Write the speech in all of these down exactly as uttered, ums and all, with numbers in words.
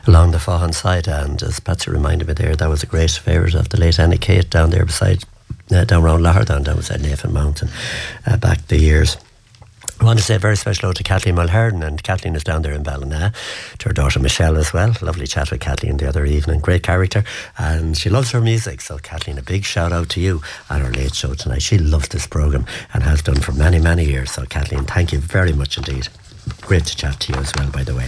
along the Faughan side, and as Patsy reminded me there, that was a great favourite of the late Annie Kate down there beside, uh, down around Lahardown, down beside Nathan Mountain, uh, back the years. I want to say a very special hello to Kathleen Mulhern, and Kathleen is down there in Ballina, to her daughter Michelle as well. Lovely chat with Kathleen the other evening. Great character, and she loves her music. So Kathleen, a big shout out to you on our late show tonight. She loves this programme and has done for many, many years. So Kathleen, thank you very much indeed. Great to chat to you as well, by the way.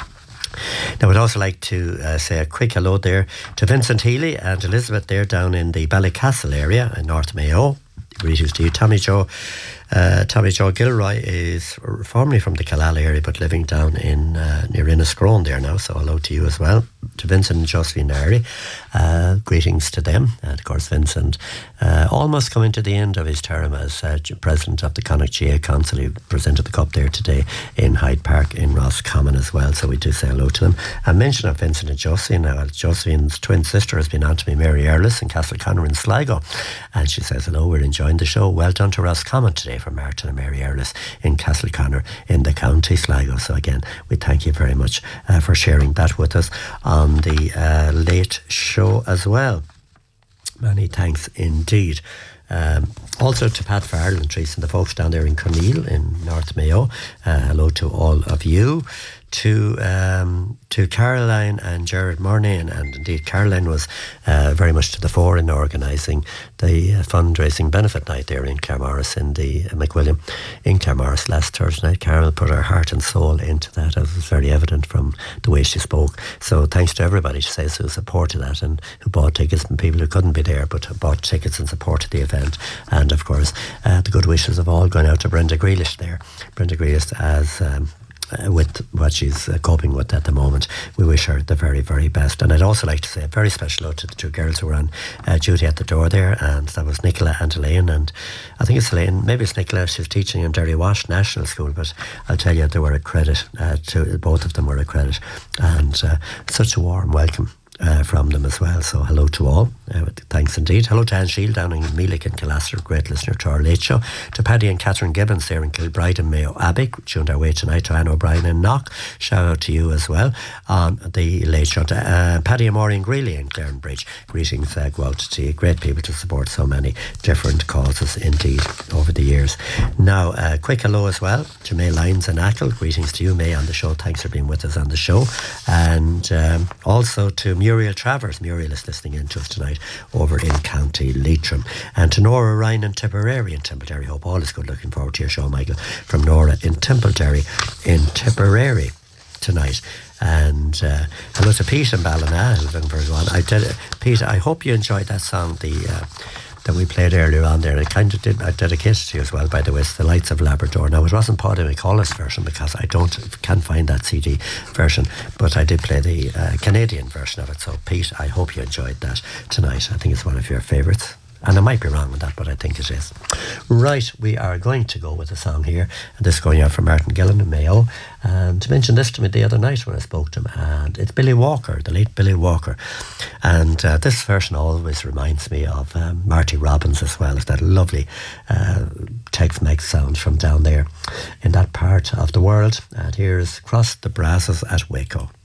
Now, I'd also like to uh, say a quick hello there to Vincent Healy and Elizabeth there down in the Ballycastle area in North Mayo. Greetings to you. Tommy Joe uh, Tommy Joe Gilroy is formerly from the Killala area but living down in uh, near Inniscrone there now, so hello to you as well. To Vincent and Josephine Nary, uh, greetings to them. And of course Vincent uh, almost coming to the end of his term as uh, president of the Connacht G A A Council. He presented the cup there today in Hyde Park in Roscommon as well, so we do say hello to them. And mention of Vincent and Josephine, now Josephine's twin sister has been on to me, Mary Earlis in Castleconnor in Sligo, and she says hello, we're enjoying the show. Well done to Roscommon today for Martin and Mary Earlis in Castleconnor in the County Sligo. So again, we thank you very much uh, for sharing that with us on the uh, late show as well. Many thanks indeed. Um, also to Pat Farrell and Teresa and the folks down there in Corneel in North Mayo. Uh, hello to all of you. To um, to Caroline and Jared Murnane, and indeed Caroline was uh, very much to the fore in organising the uh, fundraising benefit night there in Claremorris in the uh, McWilliam in Claremorris last Thursday night. Carol put her heart and soul into that, as was very evident from the way she spoke. So thanks to everybody, she says, who supported that and who bought tickets, and people who couldn't be there but bought tickets and supported the event. And of course uh, the good wishes have all gone out to Brenda Grealish there. Brenda Grealish as um, Uh, with what she's uh, coping with at the moment. We wish her the very, very best. And I'd also like to say a very special hello to the two girls who were on uh, duty at the door there, and that was Nicola and Elaine. And I think it's Elaine, maybe it's Nicola, she's teaching in Derry Wash National School, but I'll tell you, they were a credit uh, to both of them were a credit, and uh, such a warm welcome Uh, from them as well. So hello to all. Uh, thanks indeed. Hello to Anne Shield down in Meelick and Killaster, great listener to our late show. To Paddy and Catherine Gibbons there in Kilbride and Mayo Abbey, tuned our way tonight. To Anne O'Brien and Knock, shout out to you as well on the late show. To uh, Paddy and Maureen Greeley in Clarenbridge, greetings uh, go out to you. Great people to support so many different causes indeed over the years. Now a uh, quick hello as well to May Lyons and Ackle, greetings to you May on the show, thanks for being with us on the show. And um, also to Muriel Travers. Muriel is listening in to us tonight over in County Leitrim. And to Nora Ryan in Tipperary in Tipperary. Hope all is good. Looking forward to your show, Michael, from Nora in Tipperary in Tipperary tonight. And uh, hello to Pete in Ballina. I did, Pete, I hope you enjoyed that song, the uh, that we played earlier on there. I kind of did, I dedicated to you as well, by the way. It's The Lights of Labrador. Now, it wasn't Paddy McCullough's version because I don't, can't find that C D version, but I did play the uh, Canadian version of it. So, Pete, I hope you enjoyed that tonight. I think it's one of your favourites. And I might be wrong with that, but I think it is. Right, we are going to go with a song here. And this is going out from Martin Gillen in Mayo. And he mentioned this to me the other night when I spoke to him. And it's Billy Walker, the late Billy Walker. And uh, this version always reminds me of um, Marty Robbins as well. It's that lovely uh, Tex-Mex sound from down there in that part of the world. And here's Cross the Brasses at Waco.